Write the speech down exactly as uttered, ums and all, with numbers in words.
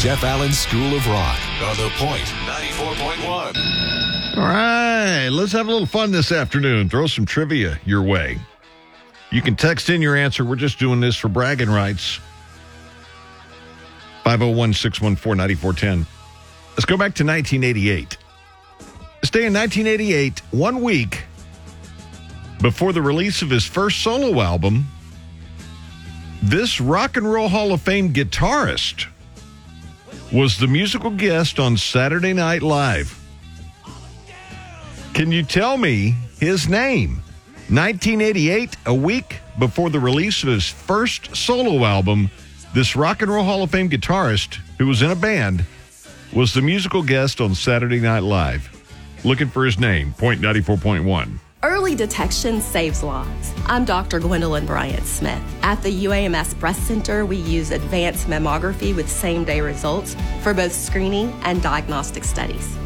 Jeff Allen School of Rock on The Point ninety-four point one. All right, let's have a little fun this afternoon. Throw some trivia your way. You can text in your answer. We're just doing this for bragging rights. five oh one, six one four, nine four one oh. Let's go back to nineteen eighty-eight. This day in nineteen eighty-eight, one week before the release of his first solo album, this Rock and Roll Hall of Fame guitarist was the musical guest on Saturday Night Live. Can you tell me his name? nineteen eighty-eight, a week before the release of his first solo album, this Rock and Roll Hall of Fame guitarist, who was in a band, was the musical guest on Saturday Night Live. Looking for his name, Point ninety-four point one. Early detection saves lives. I'm Doctor Gwendolyn Bryant Smith. At the U A M S Breast Center, we use advanced mammography with same-day results for both screening and diagnostic studies.